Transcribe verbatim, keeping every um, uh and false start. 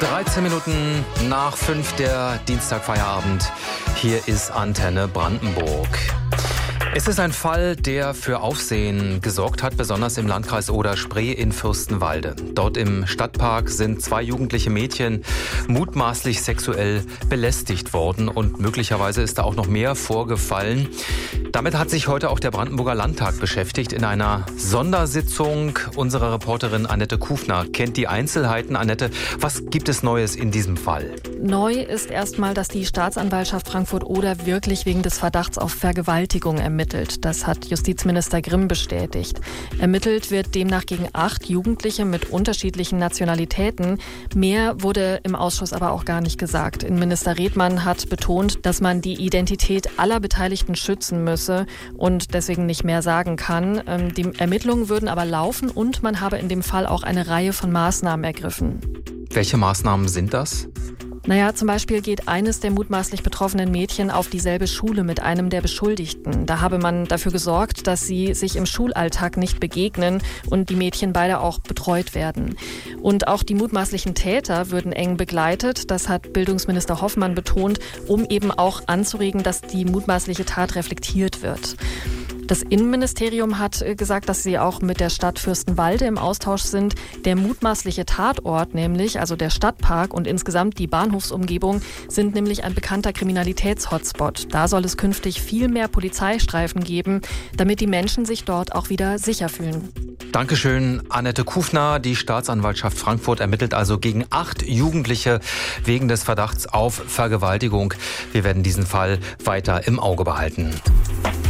dreizehn Minuten nach fünf, der Dienstagfeierabend. Hier ist Antenne Brandenburg. Es ist ein Fall, der für Aufsehen gesorgt hat, besonders im Landkreis Oder-Spree in Fürstenwalde. Dort im Stadtpark sind zwei jugendliche Mädchen mutmaßlich sexuell belästigt worden und möglicherweise ist da auch noch mehr vorgefallen. Damit hat sich heute auch der Brandenburger Landtag beschäftigt in einer Sondersitzung. Unsere Reporterin Annette Kufner kennt die Einzelheiten. Annette, was gibt es Neues in diesem Fall? Neu ist erstmal, dass die Staatsanwaltschaft Frankfurt-Oder wirklich wegen des Verdachts auf Vergewaltigung ermittelt. Das hat Justizminister Grimm bestätigt. Ermittelt wird demnach gegen acht Jugendliche mit unterschiedlichen Nationalitäten. Mehr wurde im Ausschuss aber auch gar nicht gesagt. Innenminister Redmann hat betont, dass man die Identität aller Beteiligten schützen müsse und deswegen nicht mehr sagen kann. Die Ermittlungen würden aber laufen und man habe in dem Fall auch eine Reihe von Maßnahmen ergriffen. Welche Maßnahmen sind das? Naja, zum Beispiel geht eines der mutmaßlich betroffenen Mädchen auf dieselbe Schule mit einem der Beschuldigten. Da habe man dafür gesorgt, dass sie sich im Schulalltag nicht begegnen und die Mädchen beide auch betreut werden. Und auch die mutmaßlichen Täter würden eng begleitet. Das hat Bildungsminister Hoffmann betont, um eben auch anzuregen, dass die mutmaßliche Tat reflektiert wird. Das Innenministerium hat gesagt, dass sie auch mit der Stadt Fürstenwalde im Austausch sind. Der mutmaßliche Tatort, nämlich also der Stadtpark und insgesamt die Bahnhofsumgebung, sind nämlich ein bekannter Kriminalitäts-Hotspot. Da soll es künftig viel mehr Polizeistreifen geben, damit die Menschen sich dort auch wieder sicher fühlen. Dankeschön, Annette Kufner. Die Staatsanwaltschaft Frankfurt ermittelt also gegen acht Jugendliche wegen des Verdachts auf Vergewaltigung. Wir werden diesen Fall weiter im Auge behalten.